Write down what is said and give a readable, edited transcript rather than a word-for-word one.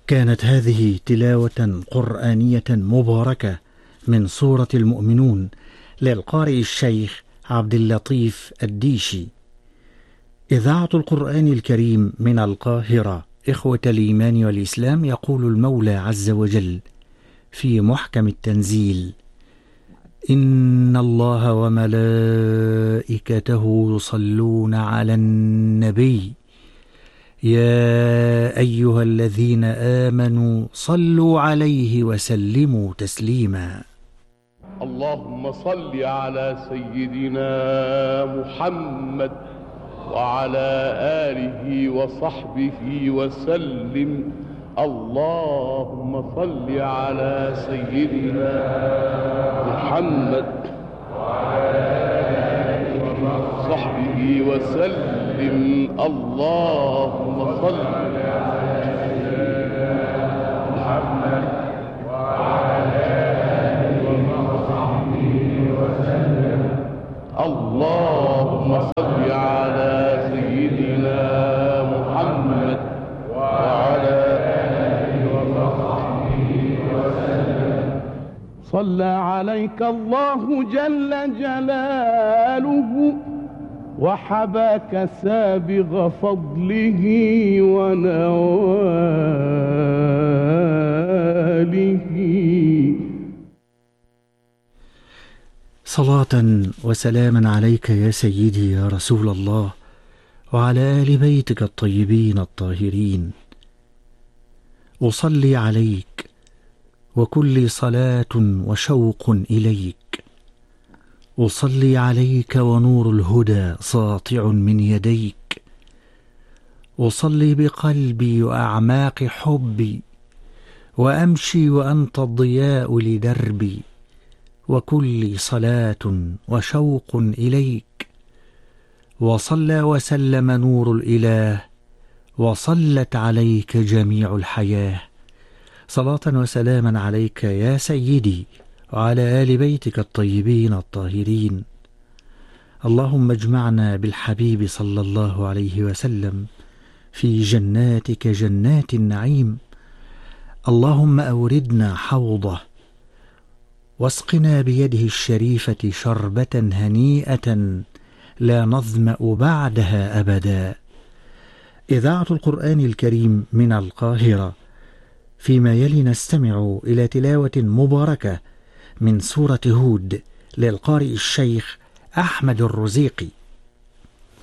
كانت هذه تلاوة قرآنية مباركة من سورة المؤمنون للقارئ الشيخ عبد اللطيف الديشي. إذاعة القرآن الكريم من القاهرة. إخوة الإيمان والإسلام، يقول المولى عز وجل في محكم التنزيل: إن الله وملائكته يصلون على النبي يا أيها الذين آمنوا صلوا عليه وسلموا تسليما. اللهم صل على سيدنا محمد وعلى آله وصحبه وسلم. اللهم صل على سيدنا محمد وعلى آله وصحبه وسلم. اللهم صل على سيدنا محمد وعلى آله وصحبه وسلم. اللهم صل على سيدنا محمد وعلى آله وصحبه وسلم. صلى عليك الله جل جلاله وحباك سابغ فضله ونواله. صلاة وسلاما عليك يا سيدي يا رسول الله، وعلى آل بيتك الطيبين الطاهرين. أصلي عليك وكل صلاة وشوق إليك. أصلي عليك ونور الهدى ساطع من يديك. أصلي بقلبي وأعماق حبي، وأمشي وأنت الضياء لدربي، وكل صلاة وشوق إليك. وصلى وسلم نور الإله، وصلت عليك جميع الحياة. صلاة وسلاما عليك يا سيدي وعلى آل بيتك الطيبين الطاهرين. اللهم اجمعنا بالحبيب صلى الله عليه وسلم في جناتك جنات النعيم. اللهم أوردنا حوضه، واسقنا بيده الشريفة شربة هنيئة لا نظمأ بعدها أبدا. إذاعة القرآن الكريم من القاهرة. فيما يلي نستمع إلى تلاوة مباركة من سورة هود للقارئ الشيخ أحمد الرزيقي.